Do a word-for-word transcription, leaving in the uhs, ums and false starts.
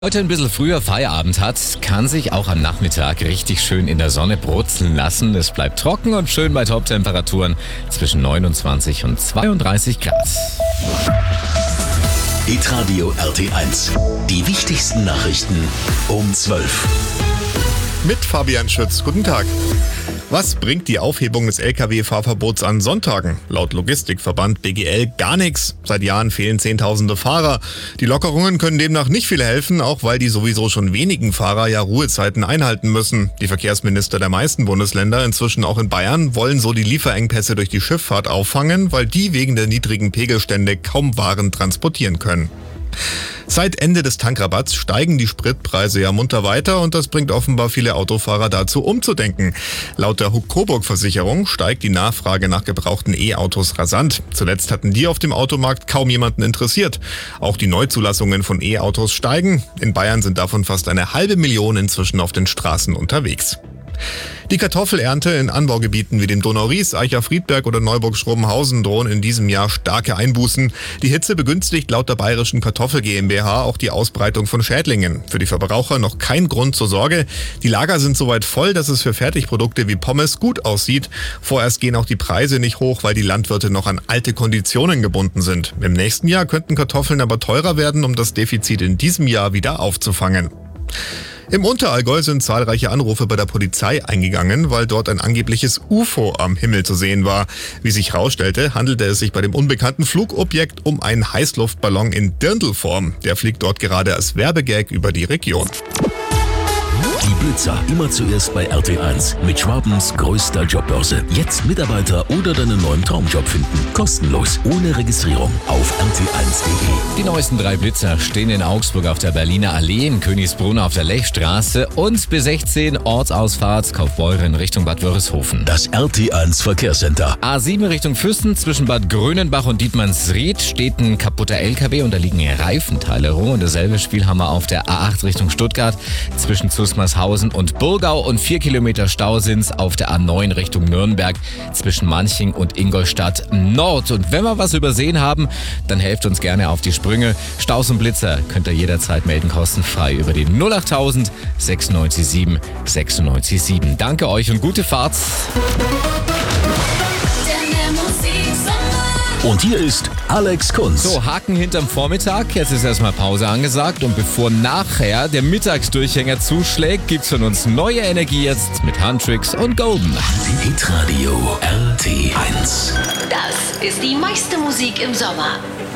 Heute ein bisschen früher Feierabend hat, kann sich auch am Nachmittag richtig schön in der Sonne brutzeln lassen. Es bleibt trocken und schön bei Top-Temperaturen zwischen neunundzwanzig und zweiunddreißig Grad. Hitradio R T eins. Die wichtigsten Nachrichten um zwölf. Mit Fabian Schütz. Guten Tag. Was bringt die Aufhebung des L K W-Fahrverbots an Sonntagen? Laut Logistikverband B G L gar nichts. Seit Jahren fehlen Zehntausende Fahrer. Die Lockerungen können demnach nicht viel helfen, auch weil die sowieso schon wenigen Fahrer ja Ruhezeiten einhalten müssen. Die Verkehrsminister der meisten Bundesländer, inzwischen auch in Bayern, wollen so die Lieferengpässe durch die Schifffahrt auffangen, weil die wegen der niedrigen Pegelstände kaum Waren transportieren können. Seit Ende des Tankrabatts steigen die Spritpreise ja munter weiter und das bringt offenbar viele Autofahrer dazu umzudenken. Laut der Huck-Coburg-Versicherung steigt die Nachfrage nach gebrauchten E-Autos rasant. Zuletzt hatten die auf dem Automarkt kaum jemanden interessiert. Auch die Neuzulassungen von E-Autos steigen. In Bayern sind davon fast eine halbe Million inzwischen auf den Straßen unterwegs. Die Kartoffelernte in Anbaugebieten wie dem Donau-Ries, Eicher-Friedberg oder Neuburg-Schrobenhausen drohen in diesem Jahr starke Einbußen. Die Hitze begünstigt laut der Bayerischen Kartoffel GmbH auch die Ausbreitung von Schädlingen. Für die Verbraucher noch kein Grund zur Sorge. Die Lager sind soweit voll, dass es für Fertigprodukte wie Pommes gut aussieht. Vorerst gehen auch die Preise nicht hoch, weil die Landwirte noch an alte Konditionen gebunden sind. Im nächsten Jahr könnten Kartoffeln aber teurer werden, um das Defizit in diesem Jahr wieder aufzufangen. Im Unterallgäu sind zahlreiche Anrufe bei der Polizei eingegangen, weil dort ein angebliches U F O am Himmel zu sehen war. Wie sich herausstellte, handelte es sich bei dem unbekannten Flugobjekt um einen Heißluftballon in Dirndlform. Der fliegt dort gerade als Werbegag über die Region. Die Blitzer immer zuerst bei R T eins mit Schwabens größter Jobbörse. Jetzt Mitarbeiter oder deinen neuen Traumjob finden. Kostenlos, ohne Registrierung auf R T eins punkt de. Die neuesten drei Blitzer stehen in Augsburg auf der Berliner Allee, in Königsbrunn auf der Lechstraße und B sechzehn Ortsausfahrt Kaufbeuren Richtung Bad Wörishofen. Das R T eins Verkehrscenter. A sieben Richtung Füssen zwischen Bad Grönenbach und Dietmannsried steht ein kaputter L K W und da liegen Reifenteile rum. Und dasselbe Spiel haben wir auf der A acht Richtung Stuttgart zwischen Zusmarshausen und Burgau und vier Kilometer Stau sind's auf der A neun Richtung Nürnberg zwischen Manching und Ingolstadt Nord. Und wenn wir was übersehen haben, dann helft uns gerne auf die Sprünge. Staus und Blitzer könnt ihr jederzeit melden, kostenfrei über die null achttausend sechsundneunzig sieben sechsundneunzig sieben. Danke euch und gute Fahrt. Und hier ist Alex Kunz. So, Haken hinterm Vormittag. Jetzt ist erstmal Pause angesagt. Und bevor nachher der Mittagsdurchhänger zuschlägt, gibt's von uns neue Energie jetzt mit Handtricks und Golden. Hitradio R T eins. Das ist die meiste Musik im Sommer.